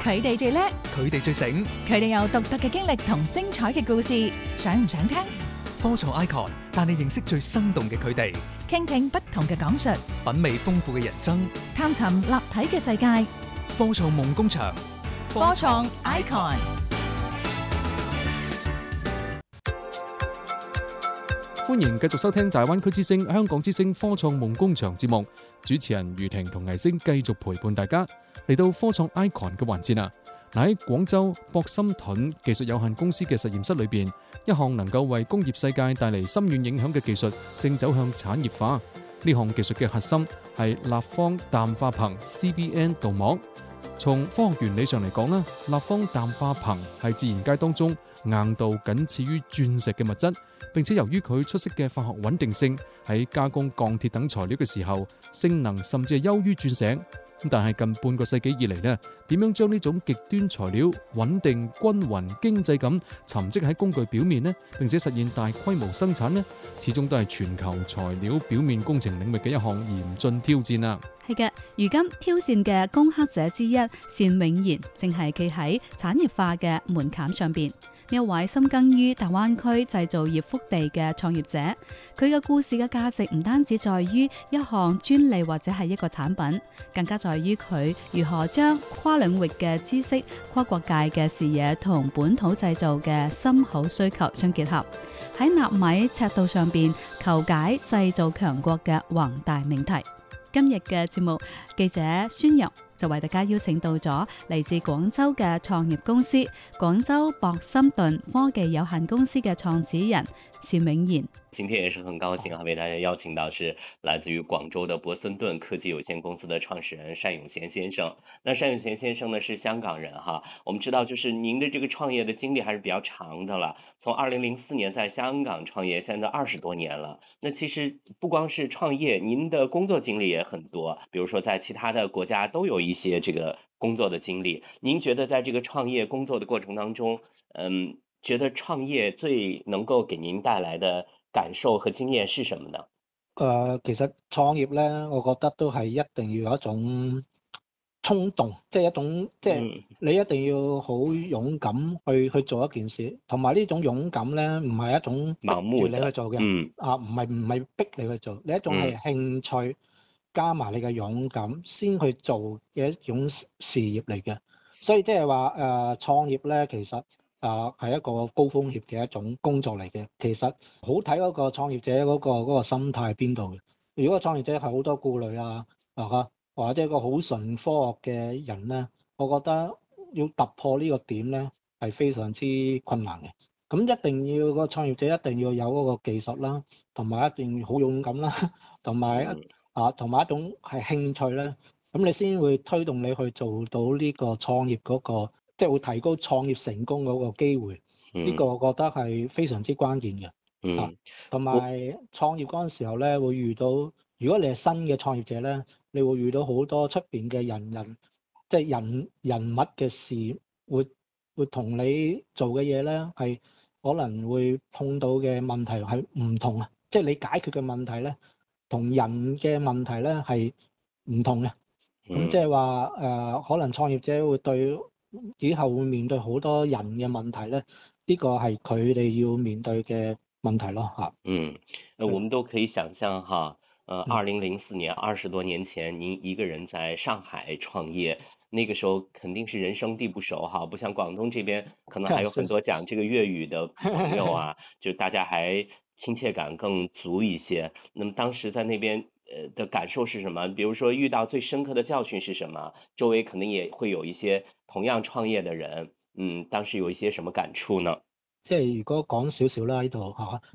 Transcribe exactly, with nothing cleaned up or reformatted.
佢哋最叻， 佢哋最醒， 佢哋有獨特嘅經歷同精彩嘅故事，想唔想聽？ 科創 icon 帶你認識最生動嘅佢哋， 傾聽不同嘅講述， 品味豐富嘅人生， 探尋立體嘅世界。 科創夢工場， 科創 icon。 歡迎繼續收聽大灣區之聲、香港之聲科創夢工場節目，主持人余婷同倪星繼續陪伴大家嚟到科創 icon 嘅環節啊！嗱，喺廣州博森盾技術有限公司嘅實驗室裏邊，一項能夠為工業世界帶嚟深遠影響嘅技術正走向產業化。呢項技術嘅核心係立方氮化硼 C B N 鍍膜。從科學原理上嚟講啦，立方氮化硼係自然界當中硬度僅次於鑽石嘅物質，並且由於佢出色嘅化學穩定性，喺加工鋼鐵等材料嘅時候，性能甚至係優於鑽石。但係近半個世紀以嚟呢，點樣將呢種極端材料穩定、均勻、經濟咁沉積喺工具表面呢，並且實現大規模生產呢，始終都係全球材料表面工程領域嘅一項嚴峻挑戰啊！ 係嘅，如今挑戰嘅攻克者之一單永賢，正係企喺產業化嘅門檻上邊。呢一位深耕於大灣區製造業腹地嘅創業者，佢嘅故事嘅價值唔單止在於一項專利或者係一個產品，更加在於佢如何將跨領域嘅知識、跨國界嘅視野同本土製造嘅深厚需求相結合，喺納米尺度上邊求解製造強國嘅宏大命題。今日嘅節目，記者孫陽就為大家邀請到咗嚟自廣州嘅創業公司廣州博森盾科技有限公司嘅創始人單永賢。 今天也是很高興啊，為大家邀請到是來自於廣州的博森盾科技有限公司的創始人單永賢先生。那單永賢先生呢是香港人哈，我們知道就是您的這個創業的經歷還是比較長的了，從二零零四年在香港創業，現在二十多年了。那其實不光是創業，您的工作經歷也很多，比如說在其他的國家都有一些這個工作的經歷。您覺得在這個創業工作的過程當中，嗯，覺得創業最能夠給您帶來的感受和經驗是什麼呢？ 誒、呃，其實創業咧，我覺得都係一定要有一種衝動，即係一種即係你一定要好勇敢去去做一件事，同埋呢種勇敢咧，唔係一種逼住你去做嘅， 嗯、 啊，唔係唔係逼你去做，你一種係興趣、嗯、加埋你嘅勇敢先去做嘅一種事業嚟嘅。所以即係話誒創業咧，其實啊，係、呃、一個高風險嘅一種工作嚟嘅。其實好睇嗰個創業者嗰、嗰個嗰、嗰個心態喺邊度嘅。如果創業者係好多顧慮啊，啊或者一個好純科學嘅人咧，我覺得要突破呢個點咧係非常之困難嘅。咁一定要、嗰個創業者一定要有嗰個技術啦，同埋一定要好勇敢啦，同埋啊同埋一種係興趣咧，咁你先會推動你去做到呢個創業嗰、嗰個。即係會提高創業成功嗰個機會，呢、嗯、個我覺得係非常之關鍵嘅。嗯，啊，同埋創業嗰陣時候咧，會遇到如果你係新嘅創業者咧，你會遇到好多出邊嘅人人，即係人人物嘅事，會會同你做嘅嘢咧係可能會碰到嘅問題係唔同啊，即係你解決嘅問題咧，同人嘅問題咧係唔同嘅。咁即係話誒，可能創業者會對以後會面對好多人嘅問題咧，呢個係佢哋要面對嘅問題咯嚇。 嗯，呃，我們都可以想象哈，呃，二零零四年二十多年前，您一個人在上海創業，那個時候肯定是人生地不熟哈，不像廣東這邊，可能還有很多講這個粵語的朋友啊，就大家還親切感更足一些。那麼當時在那邊，呃的感受是什麼？比如說遇到最深刻的教訓是什麼？周圍可能也會有一些同樣創業的人，嗯，當時有一些什麼感觸呢？ 即係如果講少少啦，呢度嚇，